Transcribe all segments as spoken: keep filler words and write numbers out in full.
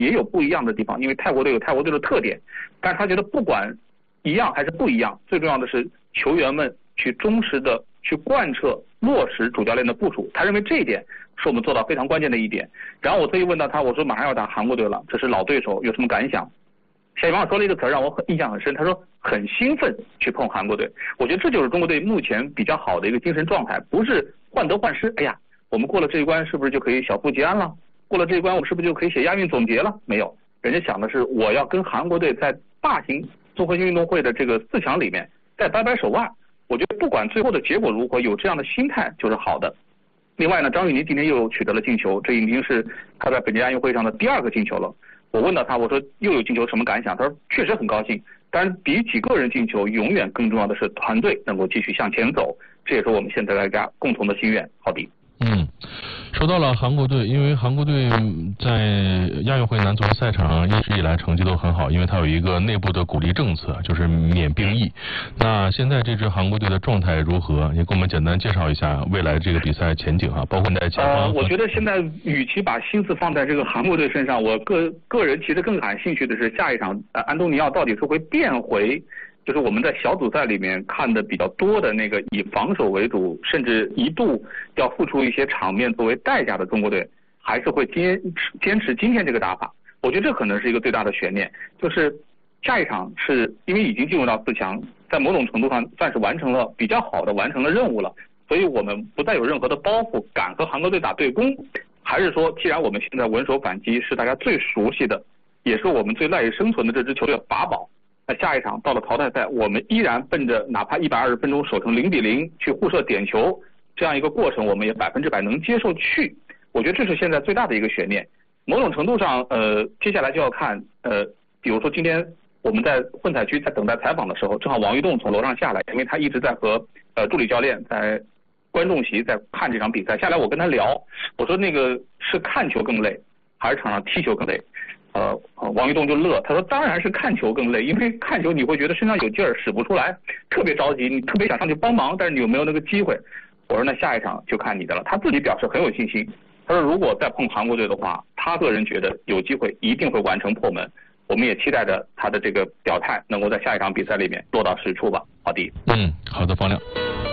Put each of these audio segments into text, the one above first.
也有不一样的地方，因为泰国队有泰国队的特点，但是他觉得不管一样还是不一样，最重要的是球员们去忠实的去贯彻落实主教练的部署，他认为这一点是我们做到非常关键的一点。然后我特意问到他，我说马上要打韩国队了，这是老对手，有什么感想？小雨王说了一个词让我很印象很深，他说很兴奋去碰韩国队。我觉得这就是中国队目前比较好的一个精神状态，不是患得患失，哎呀我们过了这一关是不是就可以小富即安了，过了这一关我们是不是就可以写亚运总结了，没有，人家想的是我要跟韩国队在大型综合性运动会的这个四强里面再掰掰手腕。我觉得不管最后的结果如何，有这样的心态就是好的。另外呢，张玉宁今天又取得了进球，这已经是他在北京亚运会上的第二个进球了。我问到他，我说又有进球什么感想？他说确实很高兴，但是比几个人进球永远更重要的是团队能够继续向前走，这也是我们现在大家共同的心愿。好的。 嗯，说到了韩国队，因为韩国队在亚运会男足赛场上一直以来成绩都很好，因为它有一个内部的鼓励政策，就是免兵役。那现在这支韩国队的状态如何？也给我们简单介绍一下未来这个比赛前景哈，包括在前方。 呃，我觉得现在与其把心思放在这个韩国队身上，我个个人其实更感兴趣的是下一场，呃，安东尼奥到底是会变回。就是我们在小组赛里面看的比较多的那个以防守为主，甚至一度要付出一些场面作为代价的中国队，还是会坚持坚持今天这个打法。我觉得这可能是一个最大的悬念，就是下一场是因为已经进入到四强，在某种程度上算是完成了比较好的完成了任务了，所以我们不再有任何的包袱，敢和韩国队打对攻，还是说既然我们现在稳守反击是大家最熟悉的，也是我们最赖以生存的这支球队的法宝。那下一场到了淘汰赛，我们依然奔着哪怕一百二十分钟守成零比零去互射点球这样一个过程，我们也百分之百能接受去。我觉得这是现在最大的一个悬念。某种程度上，呃，接下来就要看，呃，比如说今天我们在混采区在等待采访的时候，正好王玉栋从楼上下来，因为他一直在和呃助理教练在观众席在看这场比赛。下来我跟他聊，我说那个是看球更累，还是场上踢球更累？呃，王玉栋就乐，他说当然是看球更累，因为看球你会觉得身上有劲儿使不出来，特别着急，你特别想上去帮忙，但是你有没有那个机会？我说那下一场就看你的了。他自己表示很有信心，他说如果再碰韩国队的话，他个人觉得有机会一定会完成破门。我们也期待着他的这个表态能够在下一场比赛里面落到实处吧。好的。 嗯，好的，方亮。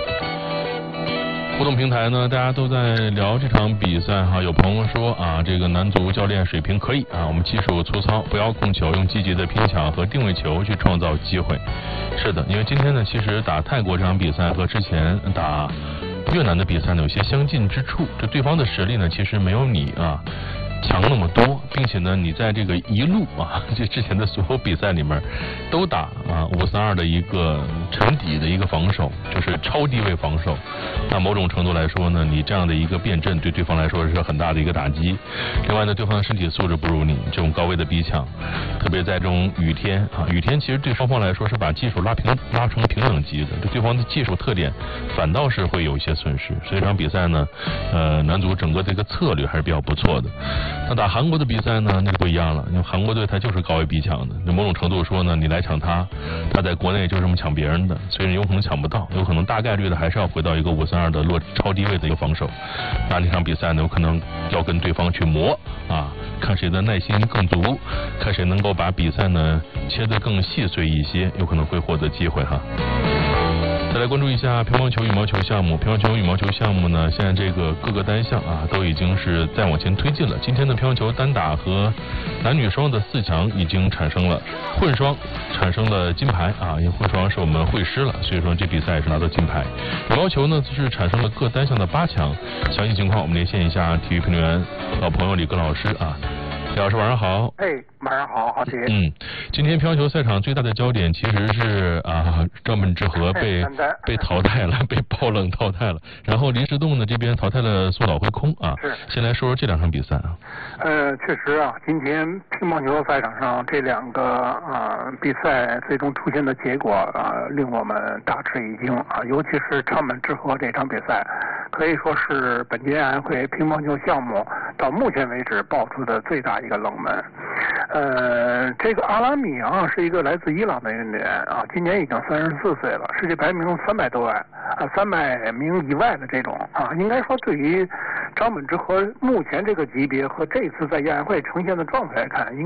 互动平台呢，大家都在聊这场比赛哈。有朋友说啊，这个男足教练水平可以啊，我们技术粗糙，不要控球，用积极的拼抢和定位球去创造机会。是的，因为今天呢，其实打泰国这场比赛和之前打越南的比赛呢有些相近之处，这对方的实力呢其实没有你啊强那么多，并且呢，你在这个一路啊，这之前的所有比赛里面都打啊五三二的一个沉底的一个防守，就是超低位防守。那某种程度来说呢，你这样的一个变阵对对方来说是很大的一个打击。另外呢，对方的身体素质不如你，这种高位的逼抢，特别在这种雨天啊，雨天其实对双方来说是把技术拉平拉成平等级的，对对方的技术特点反倒是会有一些损失。所以这场比赛呢，呃，男足整个这个策略还是比较不错的。那打韩国的比赛呢，那就不一样了。因为韩国队他就是高位逼抢的，就某种程度说呢，你来抢他，他在国内就这么抢别人的，所以有可能抢不到，有可能大概率的还是要回到一个五三二的落超低位的一个防守。那这场比赛呢，有可能要跟对方去磨啊，看谁的耐心更足，看谁能够把比赛呢切得更细碎一些，有可能会获得机会哈。再来关注一下乒乓球、羽毛球项目。乒乓球、羽毛球项目呢，现在这个各个单项啊，都已经是再往前推进了。今天的乒乓球单打和男女双的四强已经产生了，混双产生了金牌啊，因为混双是我们会师了，所以说这比赛也是拿到金牌。羽毛球呢是产生了各单项的八强，详细情况我们连线一下体育评论员老朋友李戈老师啊。李老师晚上好。 哎，晚上好，好姐。 嗯，今天乒乓球赛场最大的焦点其实是啊，张本智和被被淘汰了，被爆冷淘汰了。然后林士栋呢这边淘汰了苏岛惠空啊。 是。 先来说说这两场比赛啊。 呃，确实啊，今天乒乓球赛场上这两个啊比赛最终出现的结果啊，令我们大吃一惊啊，尤其是张本智和这场比赛，可以说是本届亚运会乒乓球项目到目前为止爆出的最大一个冷门。呃，这个阿拉米扬是一个来自伊朗的运动员啊，今年已经三十四岁了，世界排名三百多万啊，三百名以外的这种啊，应该说对于张本智和目前这个级别和这次在亚运会呈现的状态来看，应